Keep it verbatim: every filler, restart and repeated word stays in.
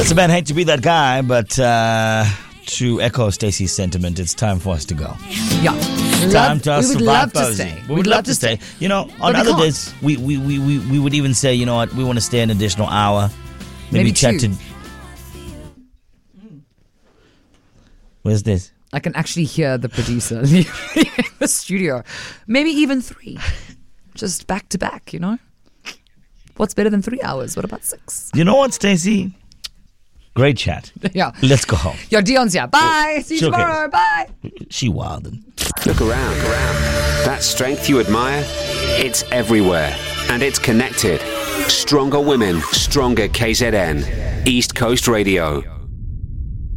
It's a bad hate to be that guy, but uh, to echo Stacey's sentiment, it's time for us to go. Yeah. Time Love, to us we would to love vibe to Posey. stay. We would love to stay. You know, on But we other can't. days, we, we, we, we, we would even say, you know what, we want to stay an additional hour. Maybe, Maybe chat two. to... Where's this? I can actually hear the producer leaving the studio. Maybe even three. Just back to back, you know? What's better than three hours? What about six? You know what, Stacey? Great chat. Yeah. Let's go home. Yo, Dion's here. Bye. See you It's okay. tomorrow. Bye. She wildin'. Look around. That strength you admire, it's everywhere. And it's connected. Stronger women, stronger K Z N. East Coast Radio.